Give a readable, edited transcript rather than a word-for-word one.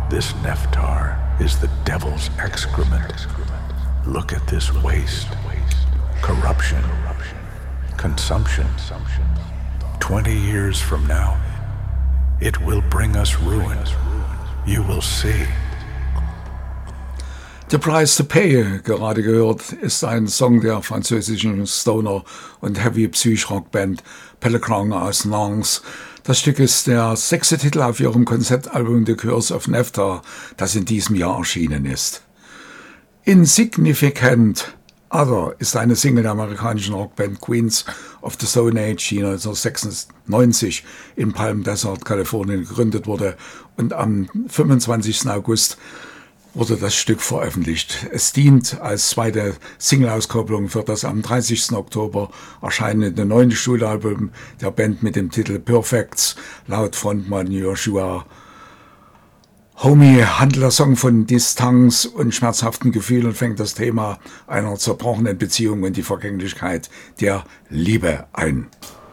This Nephtar is the devil's excrement. Look at this waste. Corruption. Consumption. 20 years from now, it will bring us ruin. You will see. The Price to Pay, gerade gehört, ist ein Song der französischen Stoner- und Heavy-Psych-Rock-Band Pellecran aus Nantes. Das Stück ist der 6. Titel auf ihrem Konzeptalbum The Curse of Nephtar, das in diesem Jahr erschienen ist. Insignificant Other ist eine Single der amerikanischen Rockband Queens of the Stone Age, die 1996 in Palm Desert, Kalifornien gegründet wurde, und am 25. August wurde das Stück veröffentlicht. Es dient als zweite Single-Auskopplung für das am 30. Oktober erscheinende 9. Studioalbum der Band mit dem Titel Perfects, laut Frontmann Joshua Homme handelt der Song von Distanz und schmerzhaften Gefühlen und fängt das Thema einer zerbrochenen Beziehung und die Vergänglichkeit der Liebe ein.